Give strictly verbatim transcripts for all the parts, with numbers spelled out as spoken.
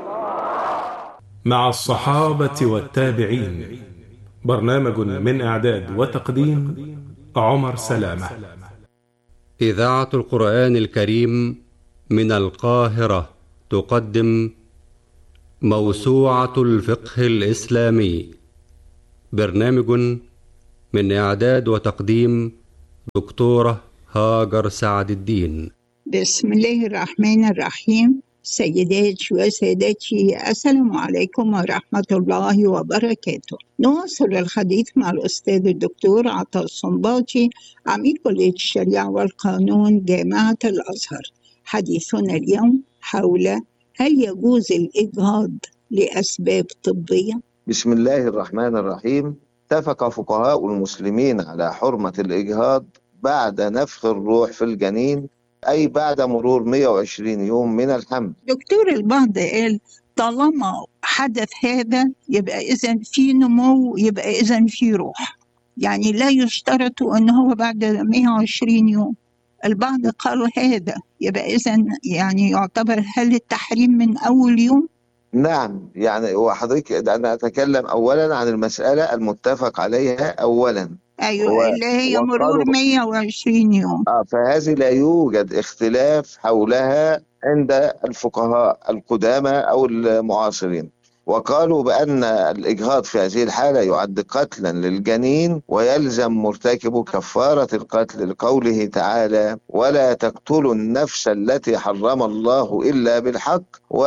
مع الصحابة والتابعين، برنامج من إعداد وتقديم عمر سلامة. إذاعة القرآن الكريم من القاهرة تقدم موسوعة الفقه الإسلامي، برنامج من إعداد وتقديم دكتورة هاجر سعد الدين. بسم الله الرحمن الرحيم. سيداتي وسادتي، السلام عليكم ورحمة الله وبركاته. نواصل الحديث مع الأستاذ الدكتور عطا الصنباطي، عميد كلية الشريعة والقانون جامعة الأزهر. حديثنا اليوم حول هل يجوز الإجهاض لأسباب طبية؟ بسم الله الرحمن الرحيم. اتفق فقهاء المسلمين على حرمة الإجهاض بعد نفخ الروح في الجنين، أي بعد مرور مئة وعشرين يوم من الحمل. دكتور، البعض قال طالما حدث هذا يبقى إذن في نمو، يبقى إذن في روح، يعني لا يشترط أنه هو بعد مئة وعشرين يوم. البعض قالوا هذا يبقى إذن يعني يعتبر هل التحريم من أول يوم؟ نعم، يعني وحضرتك أنا أتكلم أولا عن المسألة المتفق عليها أولا، أيوة و... اللي هي مرور مئة وعشرين يوم. آه فهذه لا يوجد اختلاف حولها عند الفقهاء القدامى أو المعاصرين، وقالوا بأن الإجهاض في هذه الحالة يعد قتلا للجنين ويلزم مرتكبه كفارة القتل، لقوله تعالى: ولا تقتلوا النفس التي حرم الله إلا بالحق.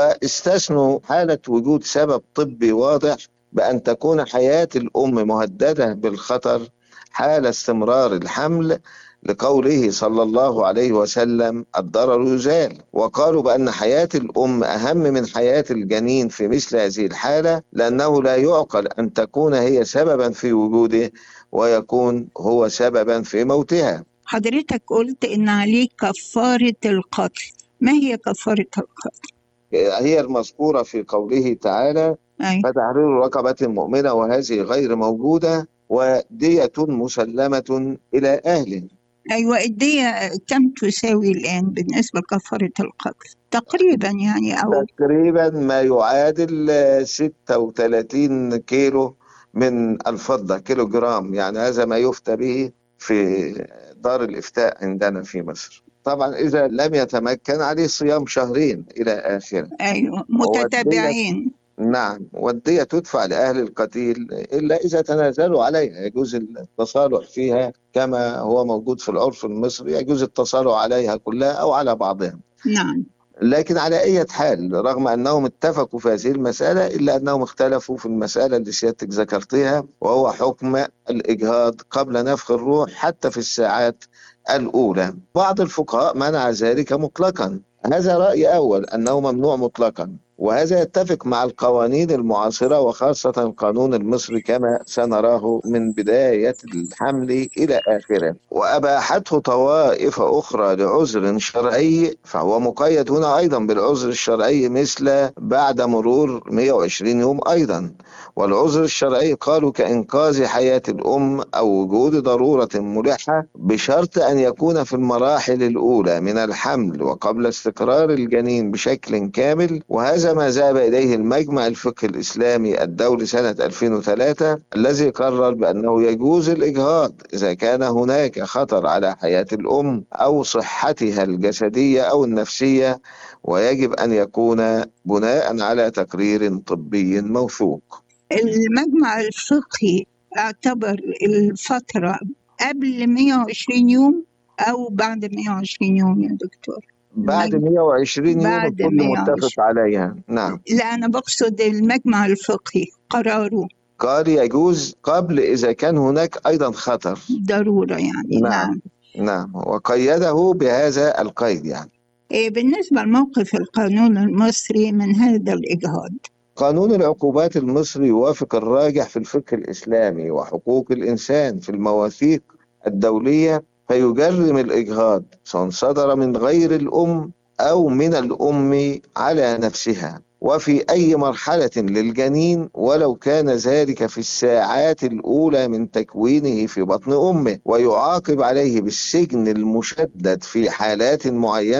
واستثنوا حالة وجود سبب طبي واضح بأن تكون حياة الأم مهددة بالخطر حال استمرار الحمل، لقوله صلى الله عليه وسلم: الضرر يزال. وقالوا بأن حياة الأم أهم من حياة الجنين في مثل هذه الحالة، لأنه لا يعقل أن تكون هي سببا في وجوده ويكون هو سببا في موتها. حضرتك قلت إن عليه كفارة القتل، ما هي كفارة القتل؟ هي المذكورة في قوله تعالى: أي. فتحرير رقبة مؤمنة، وهذه غير موجودة، ودية مسلمة إلى أهله. أيوة، الدية كم تساوي الآن بالنسبة لكفارة القتل تقريبا؟ يعني أو تقريبا ما يعادل ستة وثلاثين كيلو من الفضة، كيلو جرام، يعني هذا ما يفتى به في دار الإفتاء عندنا في مصر. طبعا إذا لم يتمكن عليه صيام شهرين إلى آخره. أيوة، متتابعين. نعم، والدية تدفع لأهل القتيل إلا إذا تنازلوا عليها، يجوز التصالح فيها كما هو موجود في العرف المصري، يجوز التصالح عليها كلها أو على بعضها. نعم. لكن على أي حال، رغم أنهم اتفقوا في هذه المسألة، إلا أنهم اختلفوا في المسألة اللي سيادتك ذكرتها، وهو حكم الإجهاض قبل نفخ الروح حتى في الساعات الأولى. بعض الفقهاء منع ذلك مطلقا، هذا رأي أول أنه ممنوع مطلقا، وهذا يتفق مع القوانين المعاصرة وخاصة القانون المصري كما سنراه من بداية الحمل إلى آخره. وأباحته طوائف أخرى لعذر شرعي، فهو مقيد هنا أيضا بالعذر الشرعي، مثل بعد مرور مئة وعشرين يوم أيضا. والعذر الشرعي قالوا كإنقاذ حياة الأم أو وجود ضرورة ملحة، بشرط أن يكون في المراحل الأولى من الحمل وقبل استقرار الجنين بشكل كامل. وهذا ما ذهب إليه المجمع الفقهي الإسلامي الدولي سنة ألفين وثلاثة، الذي قرر بأنه يجوز الإجهاض إذا كان هناك خطر على حياة الأم أو صحتها الجسدية أو النفسية، ويجب أن يكون بناء على تقرير طبي موثوق. المجمع الفقهي اعتبر الفترة قبل مئة وعشرين يوم أو بعد مئة وعشرين يوم يا دكتور؟ بعد مئة وعشرين يوم الكل متفق عليها. نعم. لا، أنا بقصد المجمع الفقهي قراره قال يجوز قبل إذا كان هناك أيضا خطر ضرورة يعني. نعم. نعم نعم، وقيده بهذا القيد. يعني بالنسبة لموقف القانون المصري من هذا الإجهاض، قانون العقوبات المصري يوافق الراجح في الفقه الإسلامي وحقوق الإنسان في المواثيق الدولية، فيجرم الإجهاض سواء صدر من غير الأم أو من الأم على نفسها، وفي أي مرحلة للجنين، ولو كان ذلك في الساعات الأولى من تكوينه في بطن أمه، ويعاقب عليه بالسجن المشدد في حالات معينة،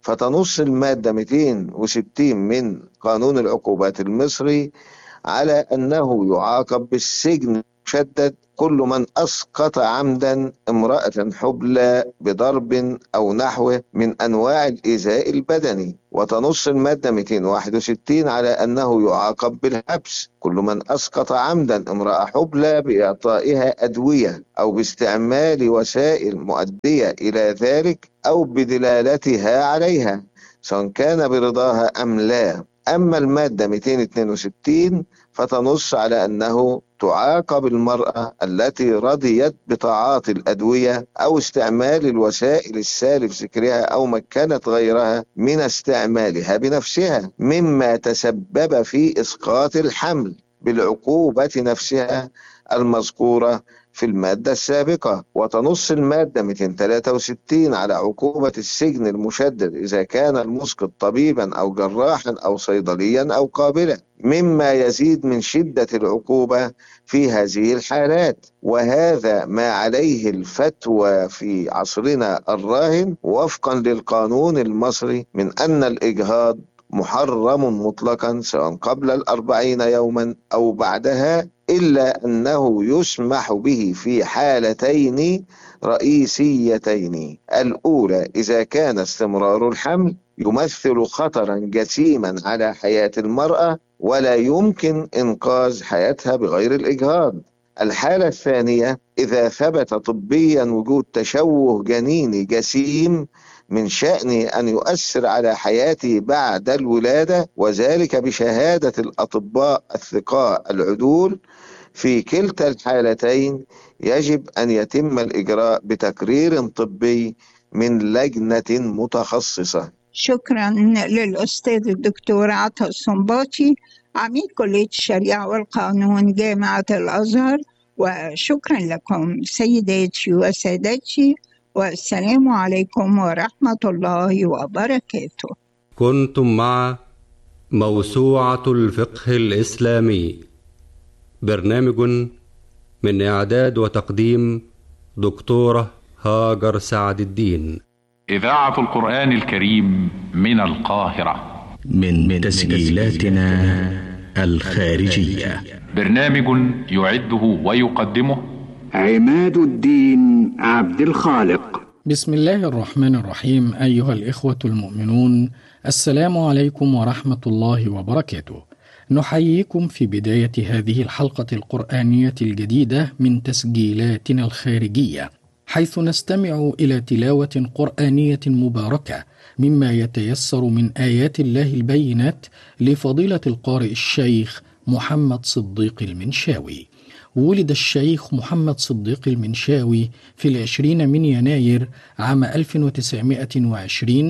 فتنص المادة مئتين وستين من قانون العقوبات المصري على أنه يعاقب بالسجن المشدد كل من أسقط عمدا امرأة حبلى بضرب أو نحوه من أنواع الإيذاء البدني. وتنص المادة مئتين وواحد وستين على أنه يعاقب بالحبس كل من أسقط عمدا امرأة حبلى بإعطائها أدوية أو باستعمال وسائل مؤدية إلى ذلك أو بدلالتها عليها سواء كان برضاها أم لا. أما المادة مئتين واثنين وستين فتنص على أنه تعاقب المرأة التي رضيت بتعاطي الأدوية أو استعمال الوسائل السالف ذكرها أو مكنت غيرها من استعمالها بنفسها مما تسبب في إسقاط الحمل بالعقوبة نفسها المذكورة في المادة السابقة. وتنص المادة مئتين وثلاثة وستين على عقوبة السجن المشدد إذا كان المسقط طبيبا أو جراحا أو صيدليا أو قابلا مما يزيد من شدة العقوبة في هذه الحالات. وهذا ما عليه الفتوى في عصرنا الراهن وفقا للقانون المصري من أن الإجهاض محرم مطلقا سواء قبل الأربعين يوما أو بعدها، إلا أنه يسمح به في حالتين رئيسيتين. الأولى إذا كان استمرار الحمل يمثل خطرا جسيما على حياة المرأة ولا يمكن إنقاذ حياتها بغير الإجهاض. الحالة الثانية إذا ثبت طبيا وجود تشوه جنيني جسيم من شأن أن يؤثر على حياته بعد الولادة، وذلك بشهادة الأطباء الثقاء العدول. في كلتا الحالتين يجب أن يتم الإجراء بتقرير طبي من لجنة متخصصة. شكرا للأستاذ الدكتور عطا الصنباطي عميد كلية الشريعة والقانون جامعة الأزهر، وشكرا لكم سيداتي وسادتي، والسلام عليكم ورحمة الله وبركاته. كنتم مع موسوعة الفقه الإسلامي، برنامج من إعداد وتقديم دكتورة هاجر سعد الدين. إذاعة القرآن الكريم من القاهرة من تسجيلاتنا الخارجية. برنامج يعده ويقدمه عماد الدين عبد الخالق. بسم الله الرحمن الرحيم. أيها الإخوة المؤمنون، السلام عليكم ورحمة الله وبركاته. نحييكم في بداية هذه الحلقة القرآنية الجديدة من تسجيلاتنا الخارجية، حيث نستمع إلى تلاوة قرآنية مباركة مما يتيسر من آيات الله البينات لفضيلة القارئ الشيخ محمد صديق المنشاوي. ولد الشيخ محمد صديق المنشاوي في العشرين من يناير عام ألف وتسعمائة وعشرين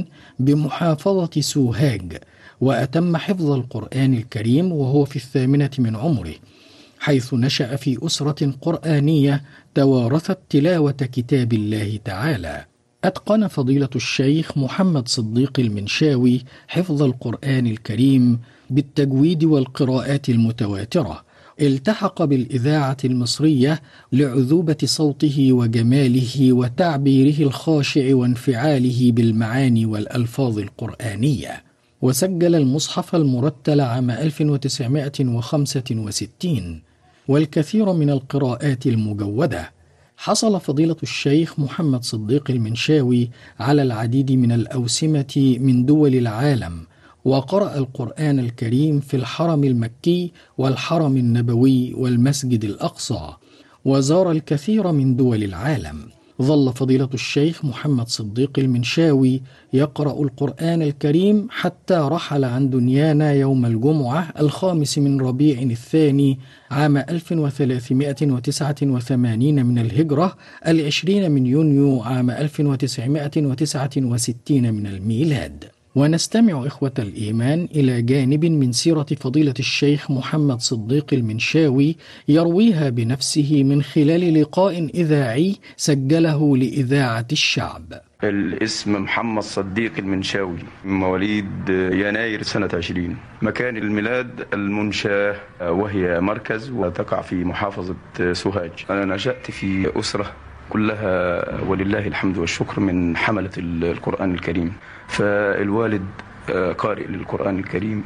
بمحافظة سوهاج، وأتم حفظ القرآن الكريم وهو في الثامنة من عمره، حيث نشأ في أسرة قرآنية توارثت تلاوة كتاب الله تعالى. أتقن فضيلة الشيخ محمد صديق المنشاوي حفظ القرآن الكريم بالتجويد والقراءات المتواترة. التحق بالإذاعة المصرية لعذوبة صوته وجماله وتعبيره الخاشع وانفعاله بالمعاني والألفاظ القرآنية، وسجل المصحف المرتل عام ألف وتسعمائة وخمسة وستين والكثير من القراءات المجودة. حصل فضيلة الشيخ محمد صديق المنشاوي على العديد من الأوسمة من دول العالم، وقرأ القرآن الكريم في الحرم المكي والحرم النبوي والمسجد الأقصى، وزار الكثير من دول العالم. ظل فضيلة الشيخ محمد صديق المنشاوي يقرأ القرآن الكريم حتى رحل عن دنيانا يوم الجمعة الخامس من ربيع الثاني عام ألف وثلاثمائة وتسعة وثمانين من الهجرة، العشرين من يونيو عام ألف وتسعمائة وتسعة وستين من الميلاد. ونستمع إخوة الإيمان إلى جانب من سيرة فضيلة الشيخ محمد صديق المنشاوي يرويها بنفسه من خلال لقاء إذاعي سجله لإذاعة الشعب. الاسم محمد صديق المنشاوي، مواليد يناير سنة عشرين. مكان الميلاد المنشاة وهي مركز وتقع في محافظة سوهاج. أنا نشأت في أسرة كلها ولله الحمد والشكر من حملة القرآن الكريم. فالوالد قارئ للقرآن الكريم،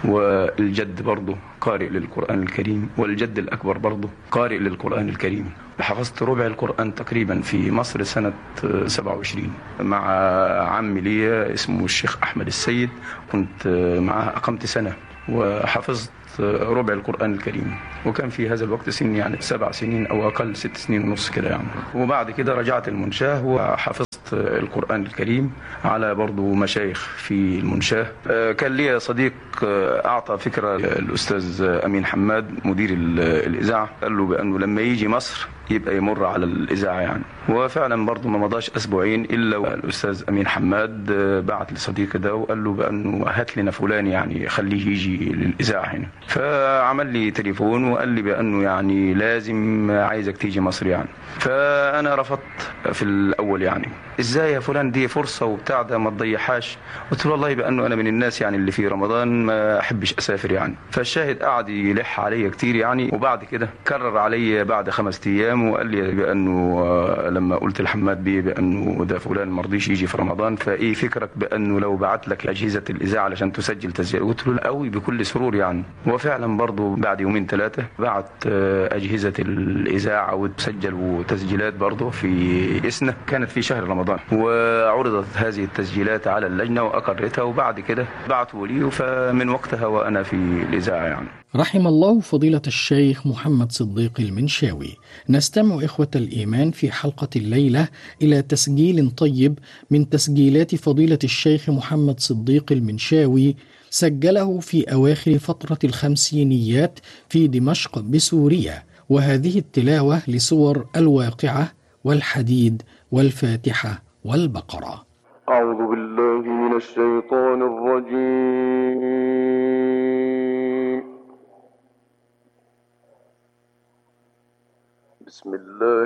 والجد برضه قارئ للقرآن الكريم، والجد الأكبر برضه قارئ للقرآن الكريم. حفظت ربع القرآن تقريبا في مصر سنة سبعة وعشرين مع عمي لي اسمه الشيخ أحمد السيد، كنت معه أقمت سنة وحفظت ربع القرآن الكريم، وكان في هذا الوقت سن يعني سبع سنين أو أقل، ست سنين ونص كده يعني. وبعد كده رجعت المنشاه وحفظت القرآن الكريم على برضو مشايخ في المنشاه. كان لي صديق أعطى فكرة الأستاذ أمين حماد مدير الإذاعة، قال له بأنه لما يجي مصر يبقى يمر على الإذاعة يعني. وفعلا برضو ما مضاش أسبوعين إلا الأستاذ أمين حماد بعت لصديقي ده وقال له بأنه هات لنا فلان يعني خليه يجي للإذاعة هنا. فعمل لي تليفون وقال لي بأنه يعني لازم عايزك تيجي مصر يعني. فأنا رفضت في الأول يعني، إزاي يا فلان دي فرصة وبتاع ده ما تضيعهاش. قلت له والله بأنه أنا من الناس يعني اللي في رمضان ما أحبش أسافر يعني. فالشاهد قعد يلح علي كتير يعني، وبعد كده كرر علي بعد خمس أيام وقال لي بأنه لما قلت لحماد بيه بأنه ده فلان مرضيش يجي في رمضان، فإيه فكرك بأنه لو بعت لك أجهزة الإذاعة علشان تسجل تسجيل؟ قلت له قوي بكل سرور يعني. وفعلا برضو بعد يومين ثلاثة بعت أجهزة الإذاعة وتسجل تسجيلات برضو في إسنا، كانت في شهر رمضان، وعرضت هذه التسجيلات على اللجنة وأقرتها، وبعد كده بعتوا لي، فمن وقتها وأنا في الإذاعة يعني. رحم الله فضيلة الشيخ محمد صديق المنشاوي. نستمع إخوة الإيمان في حلقة الليلة إلى تسجيل طيب من تسجيلات فضيلة الشيخ محمد صديق المنشاوي، سجله في أواخر فترة الخمسينيات في دمشق بسوريا، وهذه التلاوة لسور الواقعة والحديد والفاتحة والبقرة. أعوذ بالله من الشيطان الرجيم. بسم الله